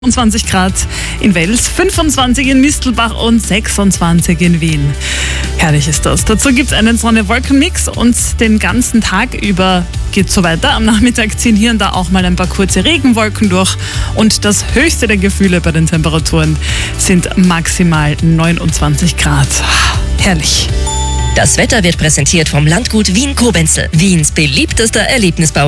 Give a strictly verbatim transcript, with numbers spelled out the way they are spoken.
fünfundzwanzig Grad in Wels, fünfundzwanzig in Mistelbach und sechsundzwanzig in Wien. Herrlich ist das. Dazu gibt es einen Sonne-Wolken-Mix und den ganzen Tag über geht es so weiter. Am Nachmittag ziehen hier und da auch mal ein paar kurze Regenwolken durch und das höchste der Gefühle bei den Temperaturen sind maximal neunundzwanzig Grad. Herrlich. Das Wetter wird präsentiert vom Landgut Wien-Koblenz, Wiens beliebtester Erlebnisbau.